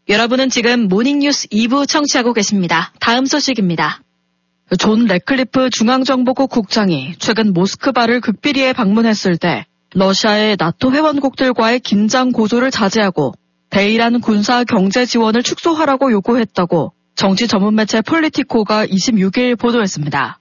여러분은 지금 모닝뉴스 2부 청취하고 계십니다. 다음 소식입니다. 존 래클리프 중앙정보국 국장이 최근 모스크바를 극비리에 방문했을 때 러시아의 나토 회원국들과의 긴장 고조를 자제하고 대이란 군사 경제 지원을 축소하라고 요구했다고 정치 전문 매체 폴리티코가 26일 보도했습니다.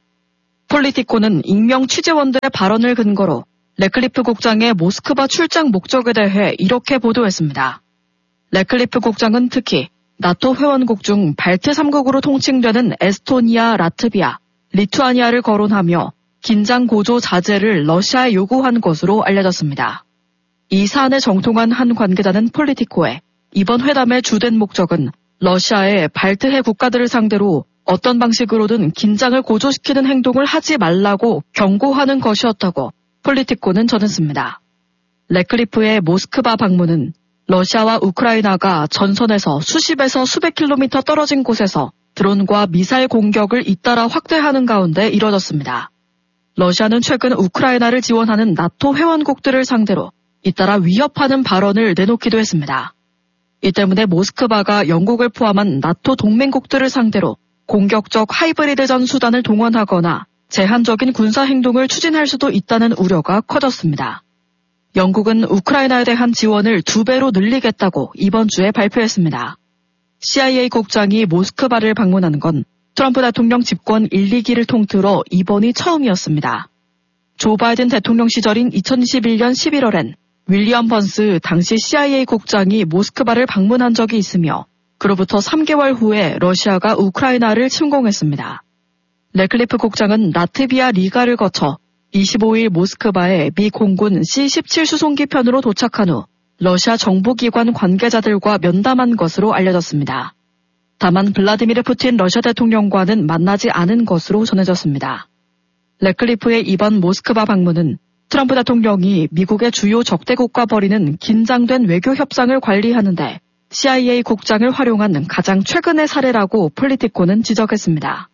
폴리티코는 익명 취재원들의 발언을 근거로 래클리프 국장의 모스크바 출장 목적에 대해 이렇게 보도했습니다. 래클리프 국장은 특히 나토 회원국 중 발트 3국으로 통칭되는 에스토니아, 라트비아, 리투아니아를 거론하며 긴장 고조 자제를 러시아에 요구한 것으로 알려졌습니다. 이 사안에 정통한 한 관계자는 폴리티코에 이번 회담의 주된 목적은 러시아의 발트해 국가들을 상대로 어떤 방식으로든 긴장을 고조시키는 행동을 하지 말라고 경고하는 것이었다고 폴리티코는 전했습니다. 래클리프의 모스크바 방문은 러시아와 우크라이나가 전선에서 수십에서 수백 킬로미터 떨어진 곳에서 드론과 미사일 공격을 잇따라 확대하는 가운데 이뤄졌습니다. 러시아는 최근 우크라이나를 지원하는 나토 회원국들을 상대로 잇따라 위협하는 발언을 내놓기도 했습니다. 이 때문에 모스크바가 영국을 포함한 나토 동맹국들을 상대로 공격적 하이브리드전 수단을 동원하거나 제한적인 군사 행동을 추진할 수도 있다는 우려가 커졌습니다. 영국은 우크라이나에 대한 지원을 2배로 늘리겠다고 이번 주에 발표했습니다. CIA 국장이 모스크바를 방문한 건 트럼프 대통령 집권 1, 2기를 통틀어 이번이 처음이었습니다. 조 바이든 대통령 시절인 2021년 11월엔 윌리엄 번스 당시 CIA 국장이 모스크바를 방문한 적이 있으며 그로부터 3개월 후에 러시아가 우크라이나를 침공했습니다. 래클리프 국장은 라트비아 리가를 거쳐 25일 모스크바에 미 공군 C-17 수송기 편으로 도착한 후 러시아 정보기관 관계자들과 면담한 것으로 알려졌습니다. 다만 블라디미르 푸틴 러시아 대통령과는 만나지 않은 것으로 전해졌습니다. 래클리프의 이번 모스크바 방문은 트럼프 대통령이 미국의 주요 적대국과 벌이는 긴장된 외교 협상을 관리하는데 CIA 국장을 활용한 가장 최근의 사례라고 폴리티코는 지적했습니다.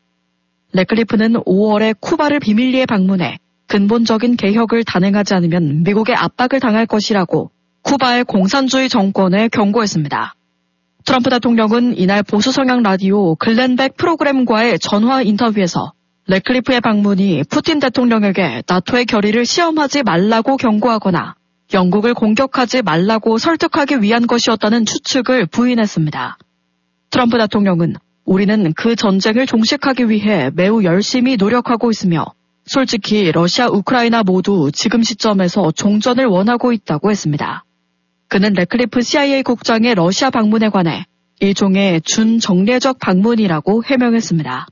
래클리프는 5월에 쿠바를 비밀리에 방문해 근본적인 개혁을 단행하지 않으면 미국의 압박을 당할 것이라고 쿠바의 공산주의 정권에 경고했습니다. 트럼프 대통령은 이날 보수 성향 라디오 글렌백 프로그램과의 전화 인터뷰에서 래클리프의 방문이 푸틴 대통령에게 나토의 결의를 시험하지 말라고 경고하거나 영국을 공격하지 말라고 설득하기 위한 것이었다는 추측을 부인했습니다. 트럼프 대통령은 우리는 그 전쟁을 종식하기 위해 매우 열심히 노력하고 있으며 솔직히 러시아, 우크라이나 모두 지금 시점에서 종전을 원하고 있다고 했습니다. 그는 래클리프 CIA 국장의 러시아 방문에 관해 일종의 준정례적 방문이라고 해명했습니다.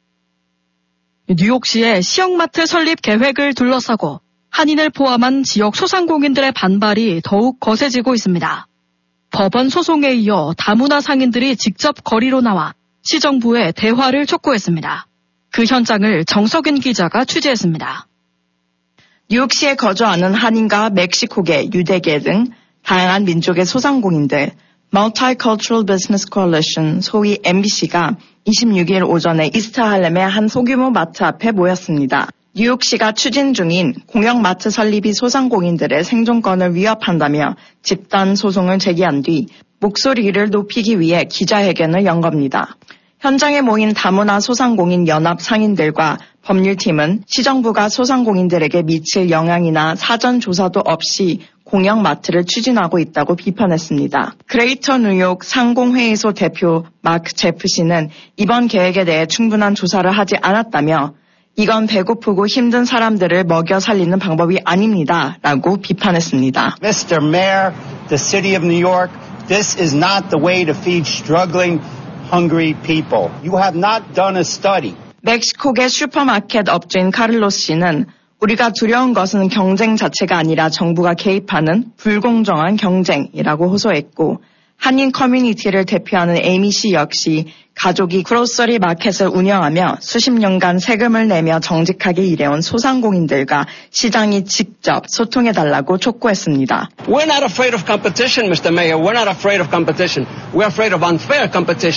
뉴욕시의 시형마트 설립 계획을 둘러싸고 한인을 포함한 지역 소상공인들의 반발이 더욱 거세지고 있습니다. 법원 소송에 이어 다문화 상인들이 직접 거리로 나와 시정부에 대화를 촉구했습니다. 그 현장을 정석윤 기자가 취재했습니다. 뉴욕시에 거주하는 한인과 멕시코계, 유대계 등 다양한 민족의 소상공인들, Multicultural Business Coalition, 소위 MBC가 26일 오전에 이스트 할렘의 한 소규모 마트 앞에 모였습니다. 뉴욕시가 추진 중인 공영 마트 설립이 소상공인들의 생존권을 위협한다며 집단 소송을 제기한 뒤 목소리를 높이기 위해 기자회견을 연 겁니다. 현장에 모인 다문화 소상공인 연합 상인들과 법률팀은 시정부가 소상공인들에게 미칠 영향이나 사전 조사도 없이 공영 마트를 추진하고 있다고 비판했습니다. 그레이터 뉴욕 상공회의소 대표 마크 제프 씨는 이번 계획에 대해 충분한 조사를 하지 않았다며 이건 배고프고 힘든 사람들을 먹여 살리는 방법이 아닙니다. 라고 비판했습니다. Mr. Mayor, the City of New York, this is not the way to feed struggling, hungry people. You have not done a study. 멕시코계 슈퍼마켓 업주인 카를로스 씨는 우리가 두려운 것은 경쟁 자체가 아니라 정부가 개입하는 불공정한 경쟁이라고 호소했고 한인 커뮤니티를 대표하는 에이미 씨 역시 가족이 그로서리 마켓을 운영하며 수십 년간 세금을 내며 정직하게 일해온 소상공인들과 시장이 직접 소통해달라고 촉구했습니다. We're not afraid of competition, Mr. Mayor. We're not afraid of competition. We're afraid of unfair competition.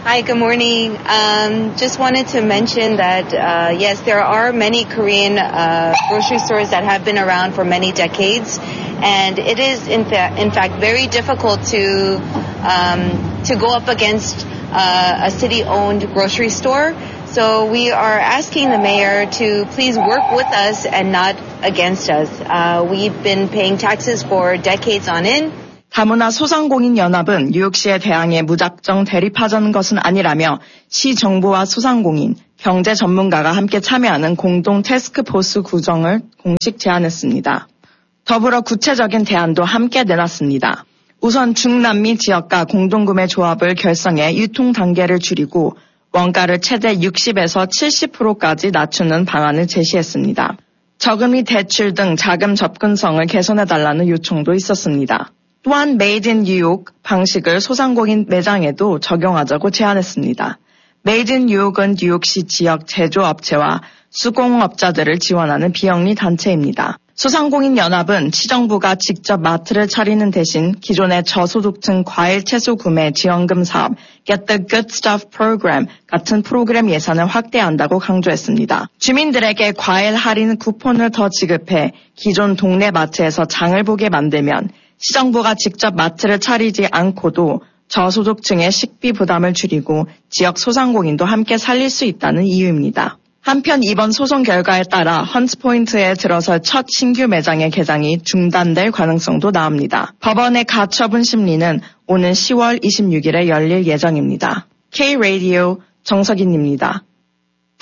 Hi, good morning. Just wanted to mention that, yes, there are many Korean grocery stores that have been around for many decades, and it is in fact very difficult to go up against a city-owned grocery store. So we are asking the mayor to please work with us and not against us. We've been paying taxes for decades on end. 다문화 소상공인연합은 뉴욕시의 대항에 무작정 대립하자는 것은 아니라며 시 정부와 소상공인, 경제 전문가가 함께 참여하는 공동 태스크포스 구성을 공식 제안했습니다. 더불어 구체적인 대안도 함께 내놨습니다. 우선 중남미 지역과 공동구매 조합을 결성해 유통 단계를 줄이고 원가를 최대 60에서 70%까지 낮추는 방안을 제시했습니다. 저금리 대출 등 자금 접근성을 개선해달라는 요청도 있었습니다. 또한 Made in 뉴욕 방식을 소상공인 매장에도 적용하자고 제안했습니다. Made in 뉴욕은 뉴욕시 지역 제조업체와 수공업자들을 지원하는 비영리 단체입니다. 소상공인 연합은 시정부가 직접 마트를 차리는 대신 기존의 저소득층 과일 채소 구매 지원금 사업 Get the Good Stuff Program 같은 프로그램 예산을 확대한다고 강조했습니다. 주민들에게 과일 할인 쿠폰을 더 지급해 기존 동네 마트에서 장을 보게 만들면 시정부가 직접 마트를 차리지 않고도 저소득층의 식비 부담을 줄이고 지역 소상공인도 함께 살릴 수 있다는 이유입니다. 한편 이번 소송 결과에 따라 헌트포인트에 들어설 첫 신규 매장의 개장이 중단될 가능성도 나옵니다. 법원의 가처분 심리는 오는 10월 26일에 열릴 예정입니다. K-Radio 정석인입니다.